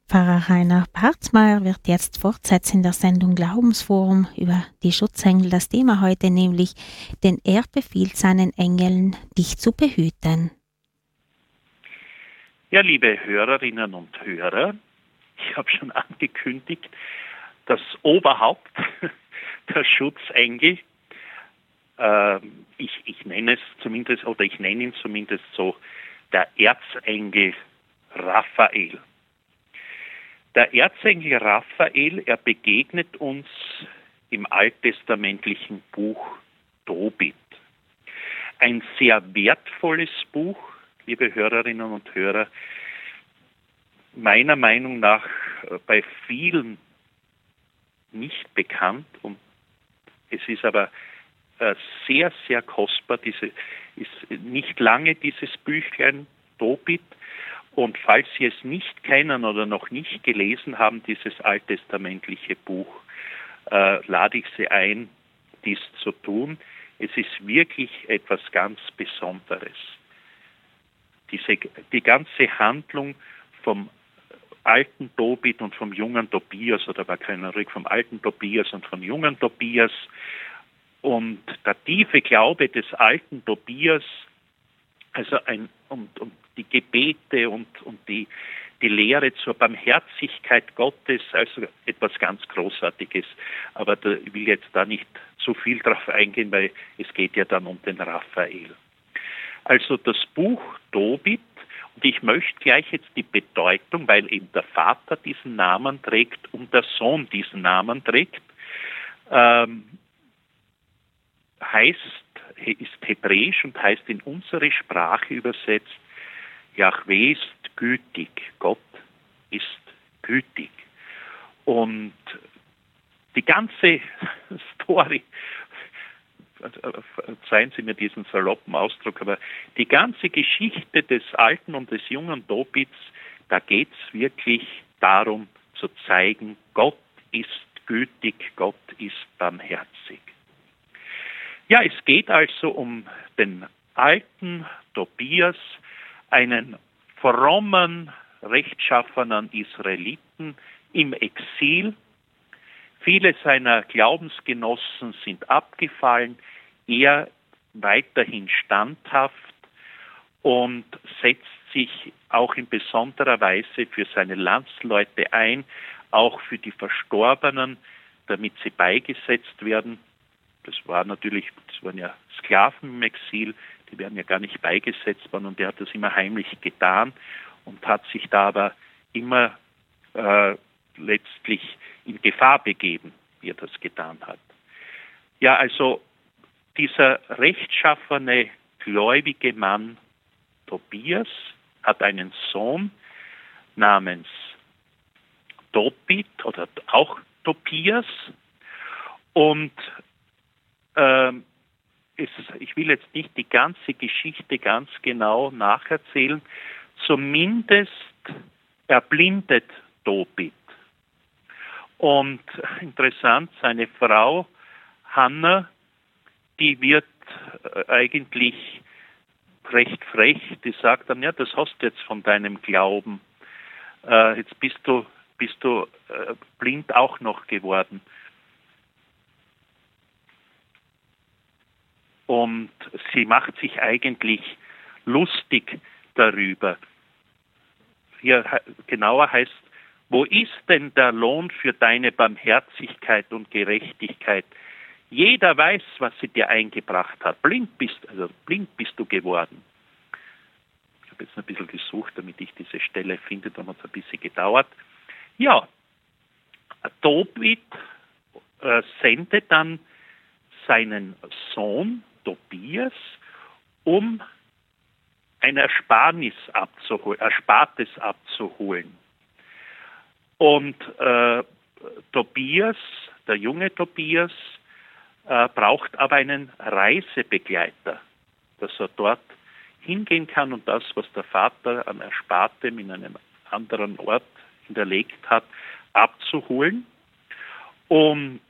Pfarrer Rainer Parzmeier wird jetzt fortsetzen in der Sendung Glaubensforum über die Schutzengel. Das Thema heute nämlich, denn er befiehlt seinen Engeln, dich zu behüten. Ja, liebe Hörerinnen und Hörer, ich habe schon angekündigt, das Oberhaupt, der Schutzengel, ich nenne es zumindest, oder ich nenne ihn zumindest so, der Erzengel Raphael. Der Erzengel Raphael, er begegnet uns im alttestamentlichen Buch Tobit. Ein sehr wertvolles Buch, liebe Hörerinnen und Hörer, meiner Meinung nach bei vielen nicht bekannt, und es ist aber sehr, sehr kostbar. Ist nicht lange dieses Büchlein Tobit. Und falls Sie es nicht kennen oder noch nicht gelesen haben, dieses alttestamentliche Buch, lade ich Sie ein, dies zu tun. Es ist wirklich etwas ganz Besonderes. Die ganze Handlung vom alten Tobit und vom jungen Tobias, oder war keiner ruhig, vom alten Tobias und vom jungen Tobias, und der tiefe Glaube des alten Tobias, also und die Gebete und die Lehre zur Barmherzigkeit Gottes, also etwas ganz Großartiges. Aber ich will jetzt da nicht zu viel drauf eingehen, weil es geht ja dann um den Raphael. Also das Buch Tobit, und ich möchte gleich jetzt die Bedeutung, weil eben der Vater diesen Namen trägt und der Sohn diesen Namen trägt, ist hebräisch und heißt in unsere Sprache übersetzt, Jahwe ist gütig, Gott ist gütig. Und die ganze Story, verzeihen Sie mir diesen saloppen Ausdruck, aber die ganze Geschichte des alten und des jungen Tobits, da geht es wirklich darum zu zeigen, Gott ist gütig, Gott ist barmherzig. Ja, es geht also um den alten Tobias, einen frommen, rechtschaffenen Israeliten im Exil. Viele seiner Glaubensgenossen sind abgefallen, er weiterhin standhaft und setzt sich auch in besonderer Weise für seine Landsleute ein, auch für die Verstorbenen, damit sie beigesetzt werden. Das waren ja Sklaven im Exil, die werden ja gar nicht beigesetzt worden, und er hat das immer heimlich getan und hat sich da aber immer letztlich in Gefahr begeben, wie er das getan hat. Ja, also dieser rechtschaffene, gläubige Mann Tobias hat einen Sohn namens Tobit oder auch Tobias, und ich will jetzt nicht die ganze Geschichte ganz genau nacherzählen, zumindest erblindet Tobit. Und interessant, seine Frau Hannah, die wird eigentlich recht frech, die sagt dann, ja, das hast du jetzt von deinem Glauben. Jetzt bist du blind auch noch geworden. Und sie macht sich eigentlich lustig darüber. Hier genauer heißt, wo ist denn der Lohn für deine Barmherzigkeit und Gerechtigkeit? Jeder weiß, was sie dir eingebracht hat. Blind bist du geworden. Ich habe jetzt ein bisschen gesucht, damit ich diese Stelle finde, da hat es ein bisschen gedauert. Ja, Tobit sendet dann seinen Sohn Tobias, um ein Erspartes abzuholen. Und Tobias, der junge Tobias, braucht aber einen Reisebegleiter, dass er dort hingehen kann und das, was der Vater an Erspartem in einem anderen Ort hinterlegt hat, abzuholen. Und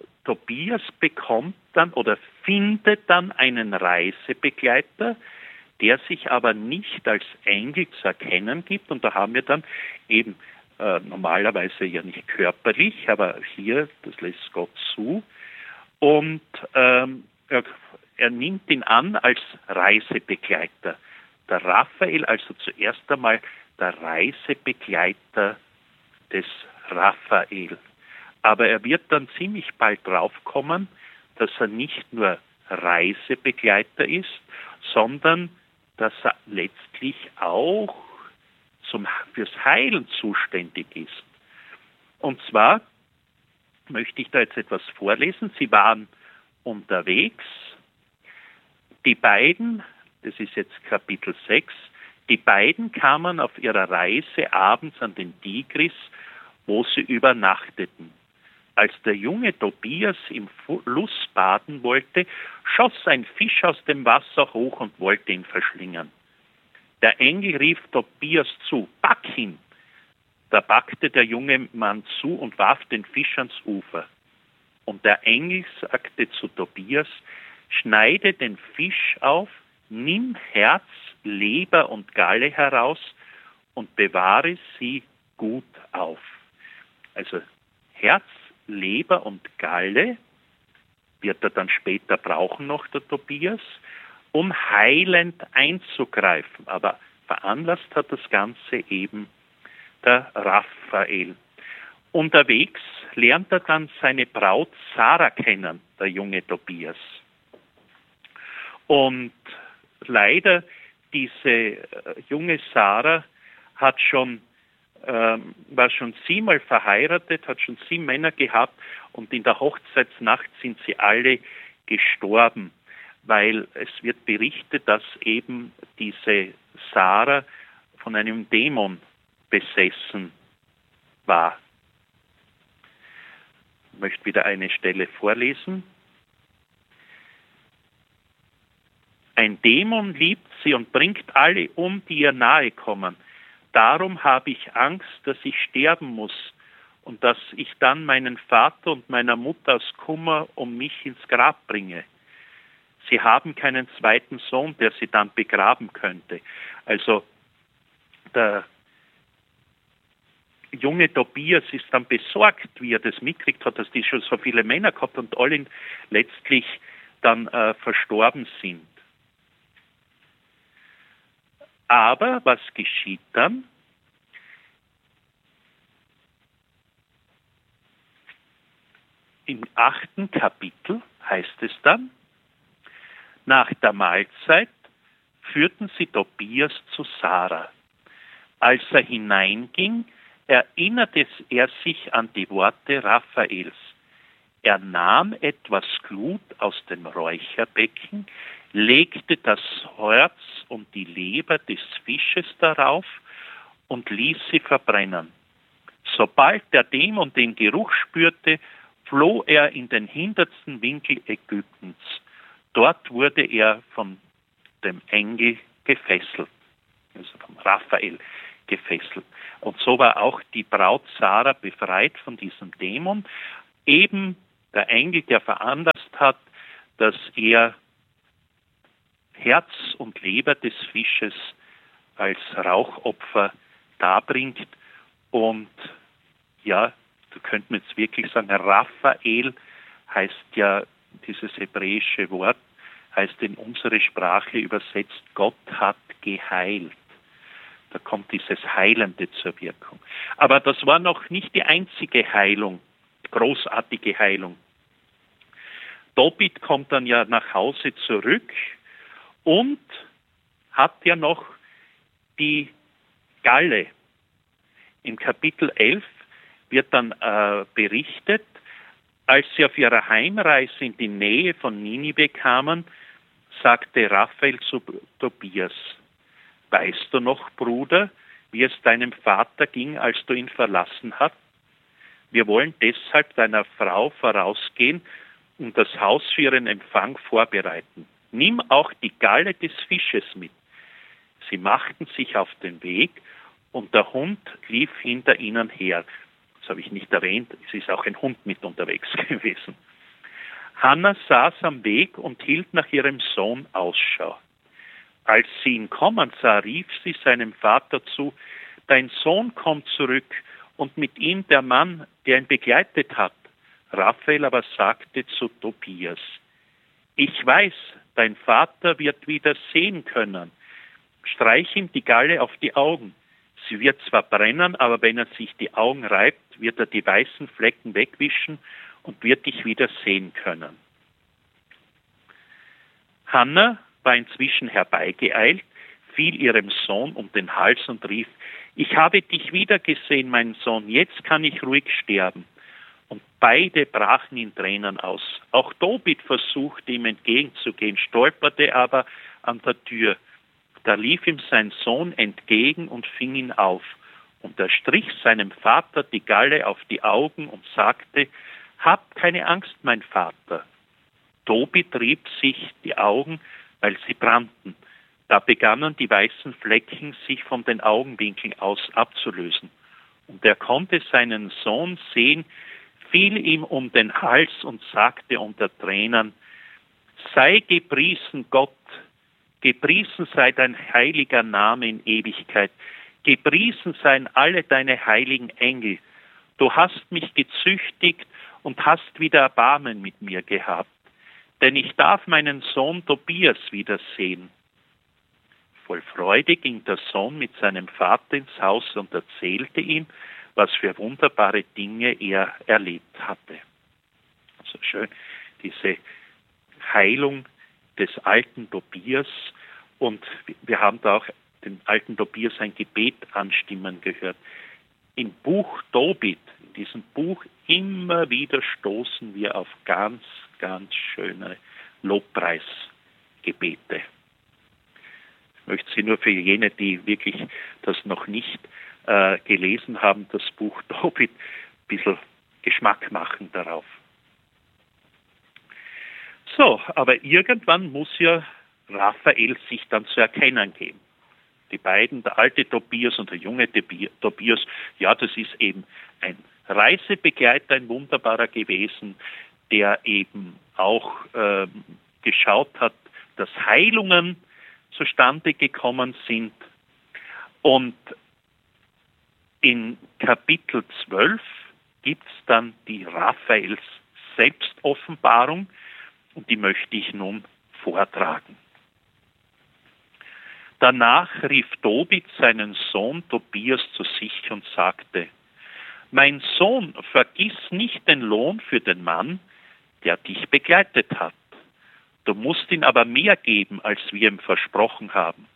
Tobias bekommt dann oder findet dann einen Reisebegleiter, der sich aber nicht als Engel zu erkennen gibt. Und da haben wir dann eben normalerweise ja nicht körperlich, aber hier, das lässt Gott zu. Und er nimmt ihn an als Reisebegleiter. Der Raphael, also zuerst einmal der Reisebegleiter des Raphael. Aber er wird dann ziemlich bald draufkommen, dass er nicht nur Reisebegleiter ist, sondern dass er letztlich auch fürs Heilen zuständig ist. Und zwar möchte ich da jetzt etwas vorlesen. Sie waren unterwegs. Die beiden, das ist jetzt Kapitel 6, die beiden kamen auf ihrer Reise abends an den Tigris, wo sie übernachteten. Als der junge Tobias im Fluss baden wollte, schoss ein Fisch aus dem Wasser hoch und wollte ihn verschlingen. Der Engel rief Tobias zu, pack ihn. Da packte der junge Mann zu und warf den Fisch ans Ufer. Und der Engel sagte zu Tobias, schneide den Fisch auf, nimm Herz, Leber und Galle heraus und bewahre sie gut auf. Also Herz, Leber und Galle wird er dann später brauchen noch, der Tobias, um heilend einzugreifen. Aber veranlasst hat das Ganze eben der Raphael. Unterwegs lernt er dann seine Braut Sarah kennen, der junge Tobias. Und leider, diese junge Sarah war schon 7-mal verheiratet, hat schon 7 Männer gehabt und in der Hochzeitsnacht sind sie alle gestorben, weil es wird berichtet, dass eben diese Sarah von einem Dämon besessen war. Ich möchte wieder eine Stelle vorlesen. Ein Dämon liebt sie und bringt alle um, die ihr nahe kommen. Darum habe ich Angst, dass ich sterben muss und dass ich dann meinen Vater und meiner Mutter aus Kummer um mich ins Grab bringe. Sie haben keinen zweiten Sohn, der sie dann begraben könnte. Also der junge Tobias ist dann besorgt, wie er das mitkriegt hat, dass die schon so viele Männer gehabt und alle letztlich dann verstorben sind. Aber was geschieht dann? Im 8. Kapitel heißt es dann, nach der Mahlzeit führten sie Tobias zu Sarah. Als er hineinging, erinnerte er sich an die Worte Raphaels. Er nahm etwas Glut aus dem Räucherbecken, legte das Herz und die Leber des Fisches darauf und ließ sie verbrennen. Sobald der Dämon den Geruch spürte, floh er in den hintersten Winkel Ägyptens. Dort wurde er von dem Engel gefesselt, also vom Raphael gefesselt. Und so war auch die Braut Sarah befreit von diesem Dämon. Eben der Engel, der veranlasst hat, dass er Herz und Leber des Fisches als Rauchopfer darbringt. Und ja, da könnte man jetzt wirklich sagen, Raphael heißt ja, dieses hebräische Wort, heißt in unsere Sprache übersetzt, Gott hat geheilt. Da kommt dieses Heilende zur Wirkung. Aber das war noch nicht die einzige Heilung, großartige Heilung. Tobit kommt dann ja nach Hause zurück und hat ja noch die Galle. Im Kapitel 11 wird dann berichtet, als sie auf ihrer Heimreise in die Nähe von Ninive kamen, sagte Raphael zu Tobias, weißt du noch, Bruder, wie es deinem Vater ging, als du ihn verlassen hast? Wir wollen deshalb deiner Frau vorausgehen und das Haus für ihren Empfang vorbereiten. Nimm auch die Galle des Fisches mit. Sie machten sich auf den Weg und der Hund lief hinter ihnen her. Das habe ich nicht erwähnt, es ist auch ein Hund mit unterwegs gewesen. Hannah saß am Weg und hielt nach ihrem Sohn Ausschau. Als sie ihn kommen sah, rief sie seinem Vater zu: Dein Sohn kommt zurück und mit ihm der Mann, der ihn begleitet hat. Raphael aber sagte zu Tobias: Ich weiß, dein Vater wird wieder sehen können. Streich ihm die Galle auf die Augen. Sie wird zwar brennen, aber wenn er sich die Augen reibt, wird er die weißen Flecken wegwischen und wird dich wieder sehen können. Hannah war inzwischen herbeigeeilt, fiel ihrem Sohn um den Hals und rief: Ich habe dich wiedergesehen, mein Sohn, jetzt kann ich ruhig sterben. Und beide brachen in Tränen aus. Auch Tobit versuchte, ihm entgegenzugehen, stolperte aber an der Tür. Da lief ihm sein Sohn entgegen und fing ihn auf. Und er strich seinem Vater die Galle auf die Augen und sagte: Hab keine Angst, mein Vater. Tobit rieb sich die Augen, weil sie brannten. Da begannen die weißen Flecken sich von den Augenwinkeln aus abzulösen. Und er konnte seinen Sohn sehen, fiel ihm um den Hals und sagte unter Tränen: Sei gepriesen, Gott, gepriesen sei dein heiliger Name in Ewigkeit, gepriesen seien alle deine heiligen Engel. Du hast mich gezüchtigt und hast wieder Erbarmen mit mir gehabt, denn ich darf meinen Sohn Tobias wiedersehen. Voll Freude ging der Sohn mit seinem Vater ins Haus und erzählte ihm, was für wunderbare Dinge er erlebt hatte. So schön, diese Heilung des alten Tobias. Und wir haben da auch den alten Tobias ein Gebet anstimmen gehört. Im Buch Tobit, in diesem Buch, immer wieder stoßen wir auf ganz, ganz schöne Lobpreisgebete. Ich möchte Sie nur für jene, die wirklich das noch nicht gelesen haben, das Buch Tobit, ein bisschen Geschmack machen darauf. So, aber irgendwann muss ja Raphael sich dann zu erkennen geben. Die beiden, der alte Tobias und der junge Tobias, ja, das ist eben ein Reisebegleiter, ein wunderbarer gewesen, der eben auch geschaut hat, dass Heilungen zustande gekommen sind. Und in Kapitel 12 gibt es dann die Raphaels Selbstoffenbarung und die möchte ich nun vortragen. Danach rief Tobit seinen Sohn Tobias zu sich und sagte: Mein Sohn, vergiss nicht den Lohn für den Mann, der dich begleitet hat. Du musst ihn aber mehr geben, als wir ihm versprochen haben.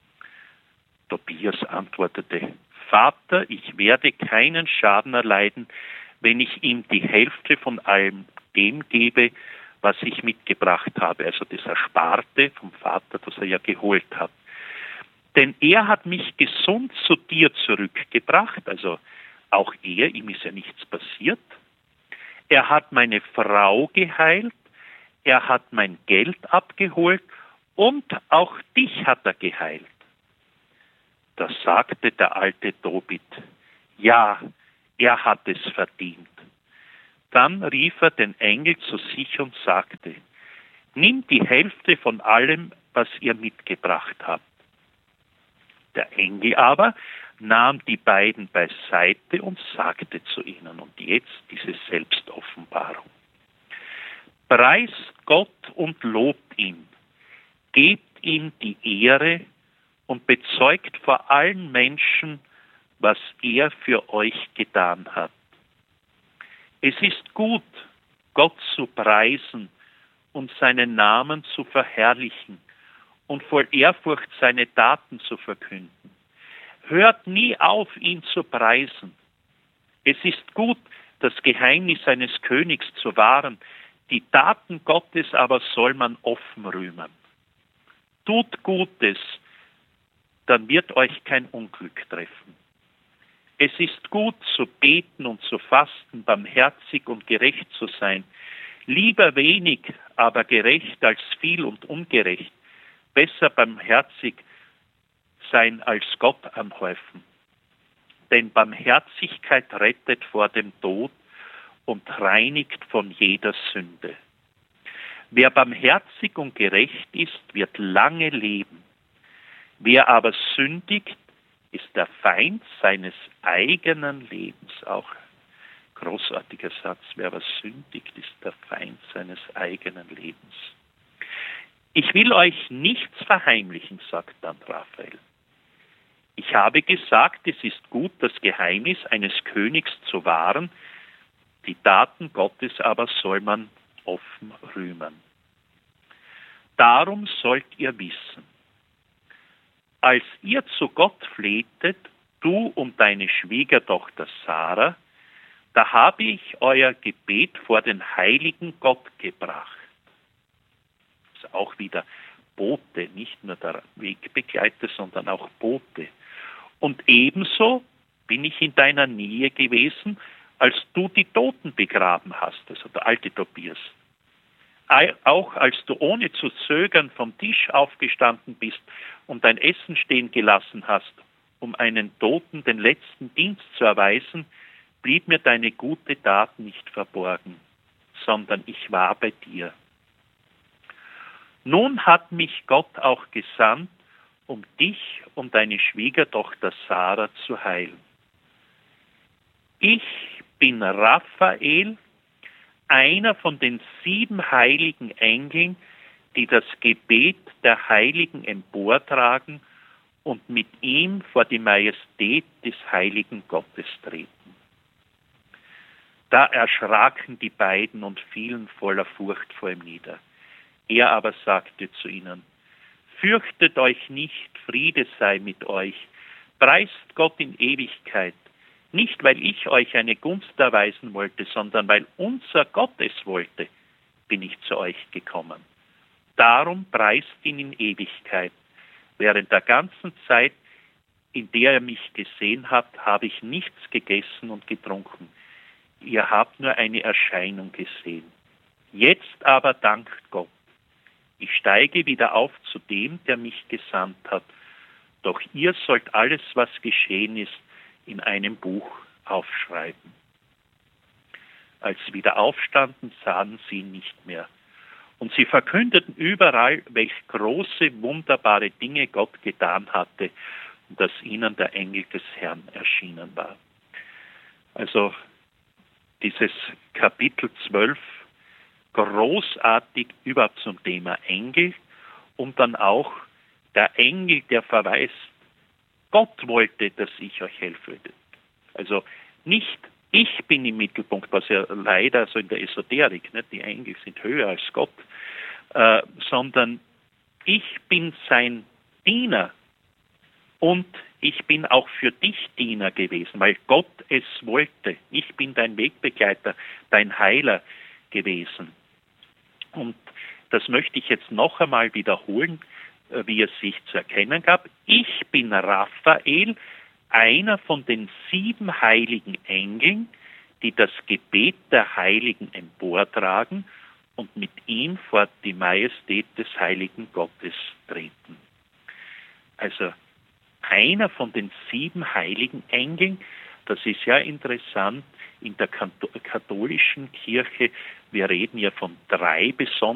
Tobias antwortete: Vater, ich werde keinen Schaden erleiden, wenn ich ihm die Hälfte von allem dem gebe, was ich mitgebracht habe, also das Ersparte vom Vater, das er ja geholt hat. Denn er hat mich gesund zu dir zurückgebracht, also auch er, ihm ist ja nichts passiert. Er hat meine Frau geheilt, er hat mein Geld abgeholt und auch dich hat er geheilt. Da sagte der alte Tobit: Ja, er hat es verdient. Dann rief er den Engel zu sich und sagte: Nimm die Hälfte von allem, was ihr mitgebracht habt. Der Engel aber nahm die beiden beiseite und sagte zu ihnen, und jetzt diese Selbstoffenbarung: Preist Gott und lobt ihn, gebt ihm die Ehre und bezeugt vor allen Menschen, was er für euch getan hat. Es ist gut, Gott zu preisen und seinen Namen zu verherrlichen und voll Ehrfurcht seine Taten zu verkünden. Hört nie auf, ihn zu preisen. Es ist gut, das Geheimnis eines Königs zu wahren, die Taten Gottes aber soll man offen rühmen. Tut Gutes, dann wird euch kein Unglück treffen. Es ist gut zu beten und zu fasten, barmherzig und gerecht zu sein. Lieber wenig, aber gerecht als viel und ungerecht. Besser barmherzig sein als Gott anhäufen. Denn Barmherzigkeit rettet vor dem Tod und reinigt von jeder Sünde. Wer barmherzig und gerecht ist, wird lange leben. Wer aber sündigt, ist der Feind seines eigenen Lebens. Auch großartiger Satz. Wer aber sündigt, ist der Feind seines eigenen Lebens. Ich will euch nichts verheimlichen, sagt dann Raphael. Ich habe gesagt, es ist gut, das Geheimnis eines Königs zu wahren, die Taten Gottes aber soll man offen rühmen. Darum sollt ihr wissen, als ihr zu Gott flehtet, du und deine Schwiegertochter Sarah, da habe ich euer Gebet vor den heiligen Gott gebracht. Das ist auch wieder Bote, nicht nur der Wegbegleiter, sondern auch Bote. Und ebenso bin ich in deiner Nähe gewesen, als du die Toten begraben hast, also der alte Tobias. Auch als du ohne zu zögern vom Tisch aufgestanden bist und dein Essen stehen gelassen hast, um einen Toten den letzten Dienst zu erweisen, blieb mir deine gute Tat nicht verborgen, sondern ich war bei dir. Nun hat mich Gott auch gesandt, um dich und deine Schwiegertochter Sarah zu heilen. Ich bin Raphael, einer von den 7 heiligen Engeln, die das Gebet der Heiligen emportragen und mit ihm vor die Majestät des heiligen Gottes treten. Da erschraken die beiden und fielen voller Furcht vor ihm nieder. Er aber sagte zu ihnen: Fürchtet euch nicht, Friede sei mit euch, preist Gott in Ewigkeit, nicht weil ich euch eine Gunst erweisen wollte, sondern weil unser Gott es wollte, bin ich zu euch gekommen. Darum preist ihn in Ewigkeit. Während der ganzen Zeit, in der ihr mich gesehen habt, habe ich nichts gegessen und getrunken. Ihr habt nur eine Erscheinung gesehen. Jetzt aber dankt Gott. Ich steige wieder auf zu dem, der mich gesandt hat. Doch ihr sollt alles, was geschehen ist, in einem Buch aufschreiben. Als sie wieder aufstanden, sahen sie ihn nicht mehr. Und sie verkündeten überall, welch große, wunderbare Dinge Gott getan hatte und dass ihnen der Engel des Herrn erschienen war. Also dieses Kapitel 12, großartig überhaupt zum Thema Engel und dann auch der Engel, der verweist, Gott wollte, dass ich euch helfe. Also nicht ich bin im Mittelpunkt, was ja leider so in der Esoterik, nicht? Die Engel sind höher als Gott, sondern ich bin sein Diener und ich bin auch für dich Diener gewesen, weil Gott es wollte. Ich bin dein Wegbegleiter, dein Heiler gewesen. Und das möchte ich jetzt noch einmal wiederholen, wie es sich zu erkennen gab. Ich bin Raphael, einer von den 7 heiligen Engeln, die das Gebet der Heiligen emportragen und mit ihm vor die Majestät des heiligen Gottes treten. Also einer von den 7 heiligen Engeln, das ist ja interessant, in der katholischen Kirche, wir reden ja von 3 besonderen